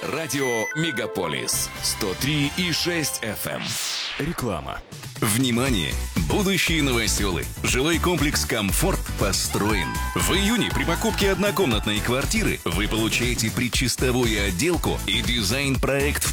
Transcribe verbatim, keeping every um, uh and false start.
Радио Мегаполис сто три и шесть эф эм. Реклама. Внимание! Будущие новоселы. Жилой комплекс «Комфорт» построен. В июне при покупке однокомнатной квартиры вы получаете предчистовую отделку и дизайн-проект в